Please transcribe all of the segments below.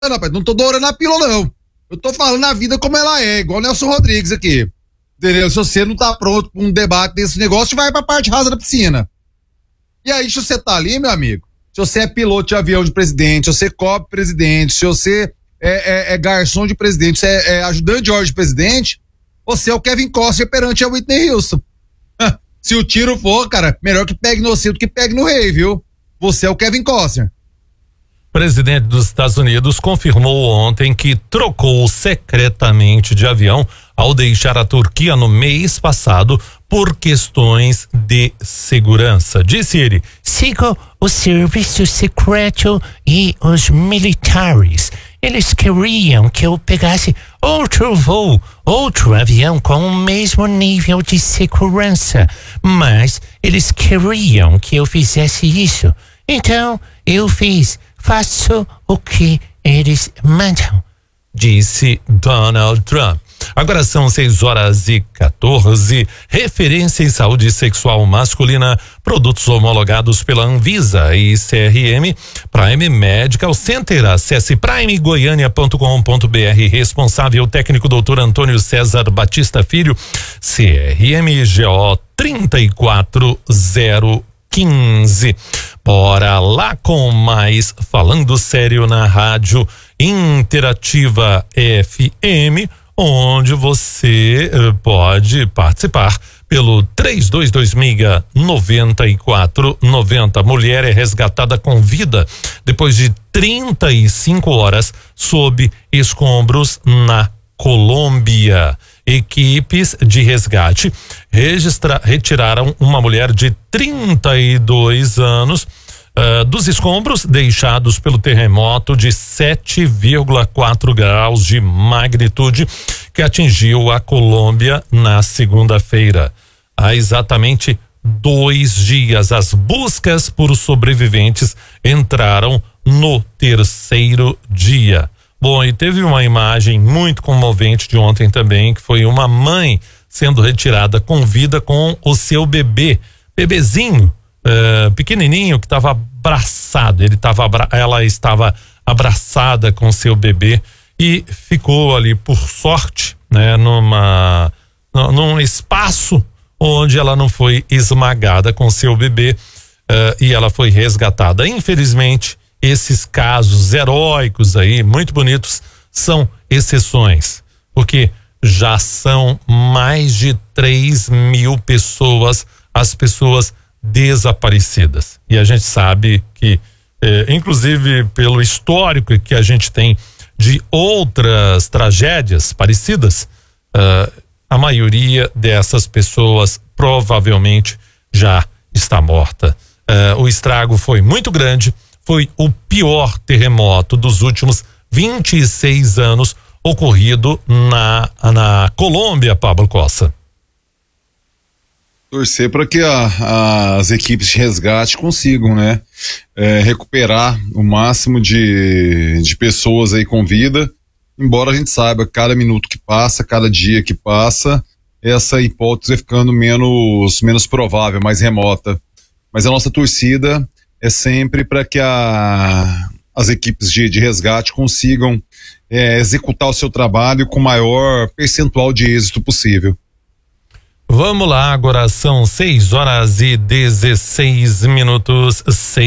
Não, rapaz, não tô dourando a pílula, não. Eu tô falando a vida como ela é, igual o Nelson Rodrigues aqui. Entendeu? Se você não tá pronto pra um debate desse negócio, vai pra parte rasa da piscina. E aí, se você tá ali, meu amigo, se você é piloto de avião de presidente, se você cobre presidente, se você é garçom de presidente, se é ajudante de ordem de presidente, você é o Kevin Costner perante a Whitney Houston. Se o tiro for, cara, melhor que pegue no você do que pegue no rei, viu? Você é o Kevin Costner. O presidente dos Estados Unidos confirmou ontem que trocou secretamente de avião ao deixar a Turquia no mês passado por questões de segurança. Disse ele: sigo o serviço secreto e os militares. Eles queriam que eu pegasse outro voo, outro avião com o mesmo nível de segurança, mas eles queriam que eu fizesse isso. Então, eu fiz. Faço o que eles mandam, disse Donald Trump. Agora são 6h14. Referência em saúde sexual masculina, produtos homologados pela Anvisa e CRM, Prime Medical Center. Acesse primegoiania.com.br. Responsável técnico Dr. Antônio César Batista Filho, CRMGO 34015. Bora lá com mais Falando Sério na Rádio Interativa FM, onde você pode participar pelo 3226-9490. Mulher é resgatada com vida depois de 35 horas sob escombros na Colômbia. Equipes de resgate retiraram uma mulher de 32 anos dos escombros deixados pelo terremoto de 7,4 graus de magnitude que atingiu a Colômbia na segunda-feira. Há exatamente 2 dias, as buscas por sobreviventes entraram no 3º dia. Bom, e teve uma imagem muito comovente de ontem também, que foi uma mãe sendo retirada com vida com o seu bebezinho, pequenininho, que estava abraçado. Ela estava abraçada com seu bebê e ficou ali, por sorte, né, num espaço onde ela não foi esmagada com seu bebê, e ela foi resgatada. Infelizmente, esses casos heróicos aí, muito bonitos, são exceções, porque já são mais de 3.000 pessoas, as pessoas desaparecidas. E a gente sabe que, inclusive pelo histórico que a gente tem de outras tragédias parecidas, a maioria dessas pessoas provavelmente já está morta. O estrago foi muito grande. Foi o pior terremoto dos últimos 26 anos ocorrido na Colômbia, Pablo Cossa. Torcer para que as equipes de resgate consigam, né, recuperar o máximo de pessoas aí com vida, embora a gente saiba que cada minuto que passa, cada dia que passa, essa hipótese vai ficando menos provável, mais remota. Mas a nossa torcida é sempre para que as equipes de resgate consigam executar o seu trabalho com o maior percentual de êxito possível. Vamos lá, agora são 6h16,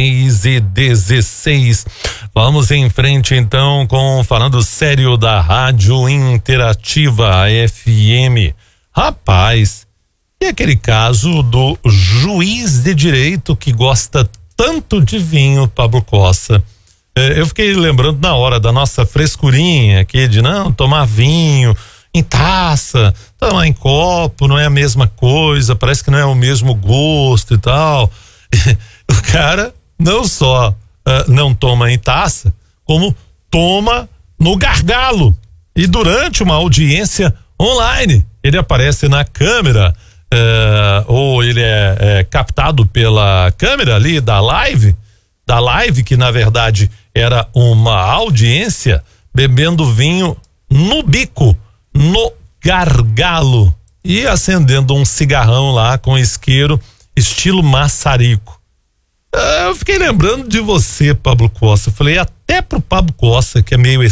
6h16. Vamos em frente então com Falando Sério da Rádio Interativa FM. Rapaz, e aquele caso do juiz de direito que gosta tanto de vinho, Pablo Cossa? Eu fiquei lembrando na hora da nossa frescurinha aqui de não tomar vinho em taça, tomar em copo, não é a mesma coisa, parece que não é o mesmo gosto e tal. O cara não só não toma em taça, como toma no gargalo. E durante uma audiência online, ele aparece na câmera, ou ele é captado pela câmera ali da live, que na verdade era uma audiência, bebendo vinho no bico, no gargalo e acendendo um cigarrão lá com isqueiro estilo maçarico. Eu fiquei lembrando de você, Pablo Costa. Eu falei, há até pro Pablo Costa, que é meio